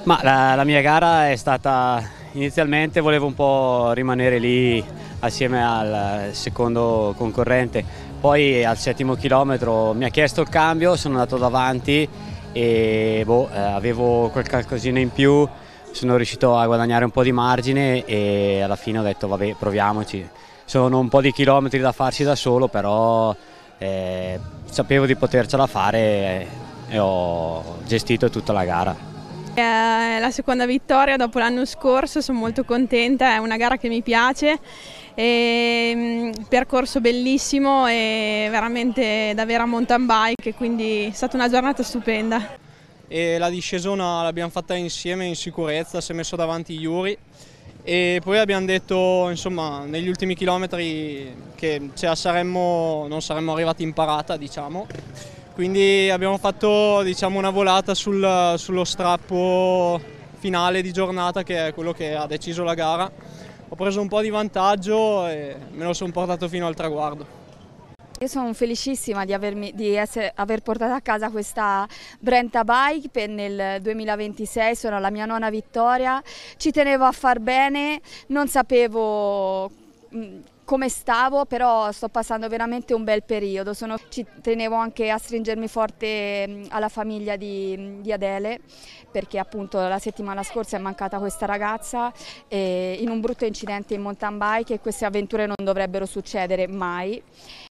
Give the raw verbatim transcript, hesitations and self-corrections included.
Ma la, la mia gara è stata, inizialmente volevo un po' rimanere lì assieme al secondo concorrente, poi al settimo chilometro mi ha chiesto il cambio, sono andato davanti e boh, eh, avevo quel qualcosina in più, sono riuscito a guadagnare un po' di margine e alla fine ho detto vabbè, proviamoci. Sono un po' di chilometri da farsi da solo, però eh, sapevo di potercela fare e ho gestito tutta la gara. È la seconda vittoria dopo l'anno scorso, sono molto contenta, è una gara che mi piace, e, percorso bellissimo e veramente da vera mountain bike, quindi è stata una giornata stupenda. E la discesona l'abbiamo fatta insieme in sicurezza, si è messo davanti Yuri e poi abbiamo detto insomma negli ultimi chilometri che ce la saremmo, non saremmo arrivati in parata, diciamo. Quindi abbiamo fatto, diciamo, una volata sul, sullo strappo finale di giornata, che è quello che ha deciso la gara. Ho preso un po' di vantaggio e me lo sono portato fino al traguardo. Io sono felicissima di, avermi, di essere, aver portato a casa questa Brenta Bike nel duemilaventisei, sono la mia nona vittoria, ci tenevo a far bene, non sapevo come stavo, però sto passando veramente un bel periodo. Sono, ci tenevo anche a stringermi forte alla famiglia di, di Adele, perché appunto la settimana scorsa è mancata questa ragazza eh, in un brutto incidente in mountain bike, e queste avventure non dovrebbero succedere mai.